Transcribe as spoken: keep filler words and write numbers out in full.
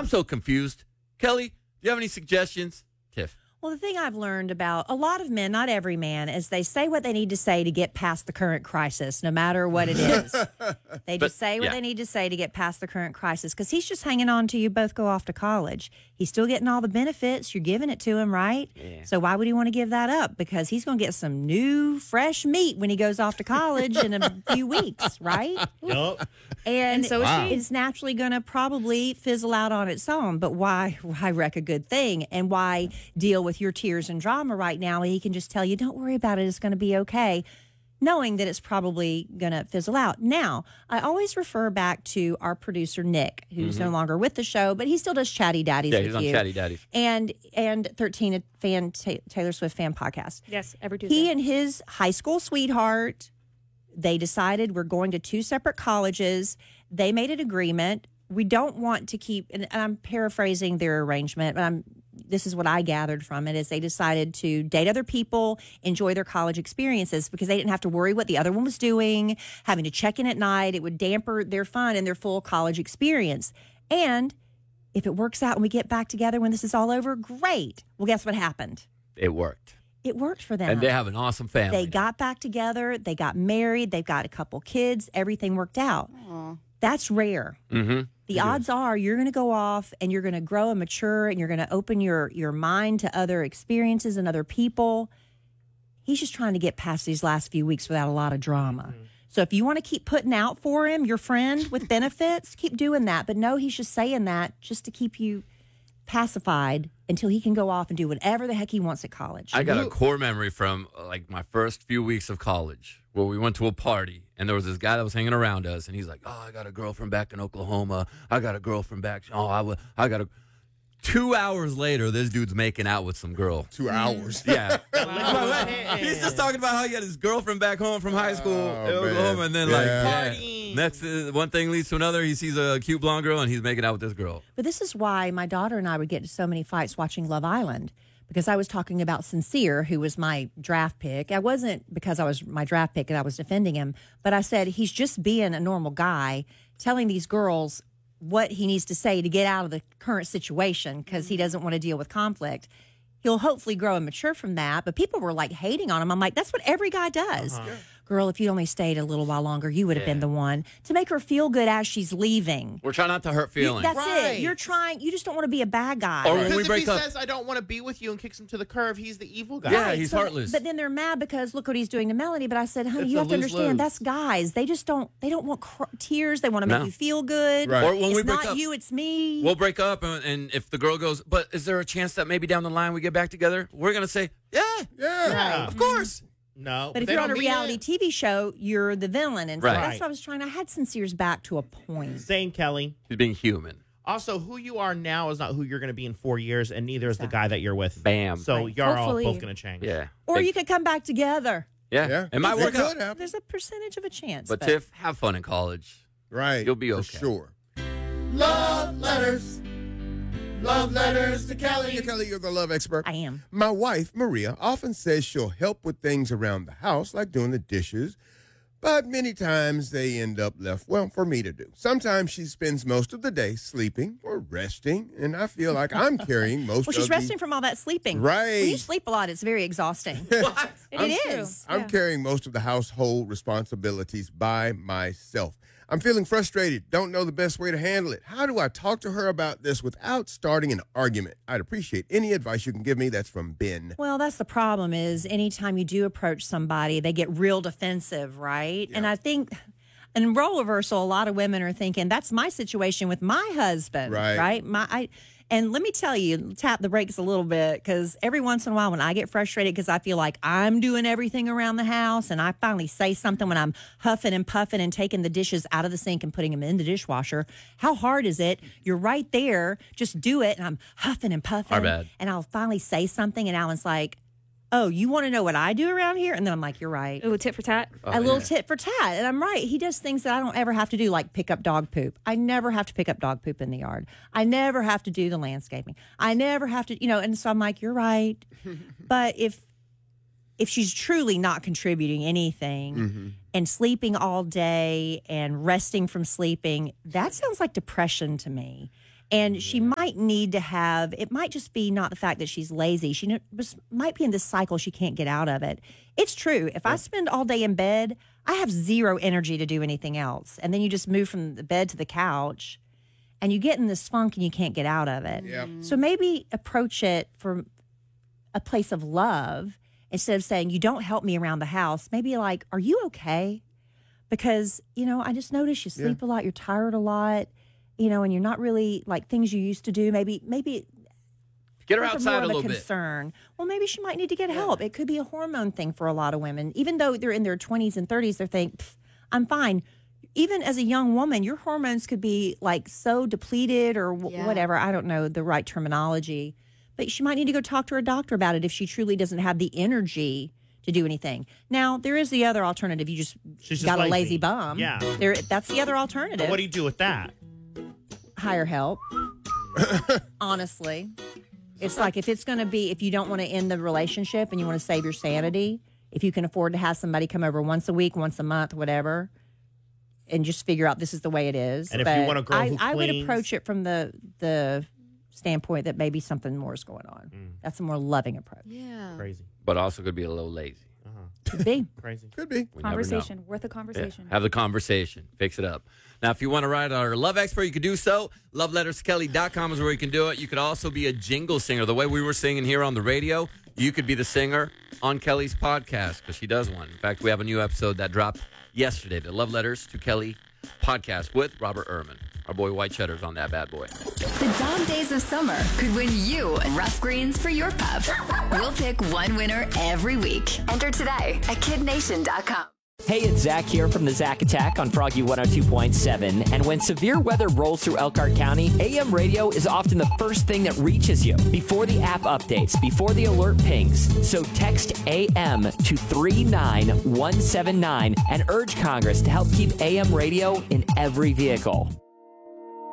I'm so confused. Kelly, do you have any suggestions? Tiff. Well, the thing I've learned about a lot of men, not every man, is they say what they need to say to get past the current crisis, no matter what it is. They just But, say what yeah. they need to say to get past the current crisis because he's just hanging on till you both go off to college. He's still getting all the benefits. You're giving it to him, right? Yeah. So why would he want to give that up? Because he's going to get some new, fresh meat when he goes off to college in a few weeks, right? Nope. And, And so is wow. she. It's naturally going to probably fizzle out on its own. But why, why wreck a good thing? And why deal with your tears and drama right now? He can just tell you, don't worry about it. It's going to be okay, knowing that it's probably going to fizzle out. Now, I always refer back to our producer, Nick, who's no longer with the show, but he still does Chatty Daddies Yeah, with he's on you. Chatty Daddies. And, and thirteen, a fan, Ta- Taylor Swift fan podcast. Yes, every Tuesday. He and his high school sweetheart, they decided we're going to two separate colleges. They made an agreement. We don't want to keep, and I'm paraphrasing their arrangement, but I'm, this is what I gathered from it, is they decided to date other people, enjoy their college experiences because they didn't have to worry what the other one was doing, having to check in at night. It would damper their fun and their full college experience. And if it works out and we get back together when this is all over, great. Well, guess what happened? It worked. It worked for them. And they have an awesome family. They got back together. They got married. They've got a couple kids. Everything worked out. That's rare. Mm-hmm. The odds are you're going to go off and you're going to grow and mature and you're going to open your, your mind to other experiences and other people. He's just trying to get past these last few weeks without a lot of drama. Mm-hmm. So if you want to keep putting out for him, your friend with benefits, keep doing that. But no, he's just saying that just to keep you pacified until he can go off and do whatever the heck he wants at college. I got a core memory from uh, like my first few weeks of college where we went to a party and there was this guy that was hanging around us and he's like, oh, I got a girlfriend back in Oklahoma. I got a girlfriend back. Oh, I, w- I got a. Two hours later, this dude's making out with some girl. Two hours. Yeah. He's just talking about how he had his girlfriend back home from high school Oh, in Oklahoma, man. and then Yeah. like yeah. Partying. next uh, one thing leads to another. He sees a cute blonde girl and he's making out with this girl. But this is why my daughter and I would get into so many fights watching Love Island, because I was talking about Sincere, who was my draft pick. I wasn't because I was my draft pick and I was defending him, but I said he's just being a normal guy, telling these girls what he needs to say to get out of the current situation because he doesn't want to deal with conflict. He'll hopefully grow and mature from that. But people were like hating on him. I'm like, that's what every guy does. Uh-huh. Girl, if you only stayed a little while longer, you would have Yeah. been the one to make her feel good as she's leaving. We're trying not to hurt You- feelings. that's Right. it. You're trying. You just don't want to be a bad guy. Or when Because we if break he up- says, I don't want to be with you and kicks him to the curb, he's the evil guy. Yeah, he's so- heartless. But then they're mad because look what he's doing to Melanie. But I said, honey, It's you a have to understand lose-lose. that's guys. They just don't. They don't want cr- tears. They want to make No. you feel good. Right. Or when it's we break not up, you, it's me. we'll break up, and, and if the girl goes, but is there a chance that maybe down the line we get back together? We're gonna say, yeah, Yeah. Yeah. of course. No. but if they you're don't on a mean reality it. T V show, you're the villain, and so Right. that's Right. what I was trying. I had Sincere's back to a point. Same, Kelly. He's being human. Also, who you are now is not who you're going to be in four years, and neither is the guy that you're with. Bam. So Right. you're Hopefully. all both going to change. Yeah. Or Big- you could come back together. yeah, Yeah. it might It work could out. happen. There's a percentage of a chance. But Tiff, have fun in college. Right. You'll be For okay. sure. Love letters. Love letters to Kelly. Kelly, you're the love expert. I am. My wife, Maria, often says she'll help with things around the house, like doing the dishes, but many times they end up left, well, for me to do. Sometimes she spends most of the day sleeping or resting, and I feel like I'm carrying most Well, she's of resting the... from all that sleeping. Right. When you sleep a lot, it's very exhausting. What? It I'm- is. I'm Yeah. carrying most of the household responsibilities by myself. I'm feeling frustrated, don't know the best way to handle it. How do I talk to her about this without starting an argument? I'd appreciate any advice you can give me. That's from Ben. Well, that's the problem is anytime you do approach somebody, they get real defensive, right? And I think in role reversal, a lot of women are thinking, that's my situation with my husband, Right. right? My, I, and let me tell you, tap the brakes a little bit because every once in a while when I get frustrated because I feel like I'm doing everything around the house and I finally say something when I'm huffing and puffing and taking the dishes out of the sink and putting them in the dishwasher. How hard is it? You're right there. Just do it. And I'm huffing and puffing. Our bad. And I'll finally say something and Alan's like, oh, you want to know what I do around here? And then I'm like, you're right. Ooh, tit for tat. a little tit for tat. And I'm right. He does things that I don't ever have to do, like pick up dog poop. I never have to pick up dog poop in the yard. I never have to do the landscaping. I never have to, you know, and so I'm like, you're right. But if if she's truly not contributing anything and sleeping all day and resting from sleeping, that sounds like depression to me. And she might need to have, it might just be not the fact that she's lazy. She kn- just might be in this cycle. She can't get out of it. It's true. If I spend all day in bed, I have zero energy to do anything else. And then you just move from the bed to the couch and you get in this funk and you can't get out of it. Yep. So maybe approach it from a place of love instead of saying, you don't help me around the house. Maybe like, are you okay? Because, you know, I just noticed you sleep yeah. a lot, you're tired a lot, you know, and you're not really like things you used to do. Maybe, maybe get her outside a, a little concern. bit. Well, maybe she might need to get yeah. help. It could be a hormone thing for a lot of women. Even though they're in their twenties and thirties, they think, I'm fine. Even as a young woman, your hormones could be like so depleted or w- yeah. whatever. I don't know the right terminology. But she might need to go talk to her doctor about it if she truly doesn't have the energy to do anything. Now, there is the other alternative. You just She's got just a lazy. lazy bum. Yeah. There, that's the other alternative. But what do you do with that? Hire help. Honestly. It's like if it's going to be, if you don't want to end the relationship and you want to save your sanity, if you can afford to have somebody come over once a week, once a month, whatever, and just figure out this is the way it is. And if but you want a girl I, who I would cleans- approach it from the the standpoint that maybe something more is going on. Mm. That's a more loving approach. Yeah. Crazy. But also could be a little lazy. Uh-huh. Could be. Crazy. Could be. We Conversation. Worth a conversation. Yeah. Have the conversation. Fix it up. Now, if you want to write our love expert, you can do so. love letters kelly dot com is where you can do it. You could also be a jingle singer. The way we were singing here on the radio, you could be the singer on Kelly's podcast because she does one. In fact, we have a new episode that dropped yesterday, the Love Letters to Kelly podcast with Robert Ehrman. Our boy White Cheddar's on that bad boy. The dog days of summer could win you rough greens for your pup. We'll pick one winner every week. Enter today at kid nation dot com. Hey, it's Zach here from the Zach Attack on Froggy one oh two point seven. And when severe weather rolls through Elkhart County, A M radio is often the first thing that reaches you before the app updates, before the alert pings. So text A M to three nine one seven nine and urge Congress to help keep A M radio in every vehicle.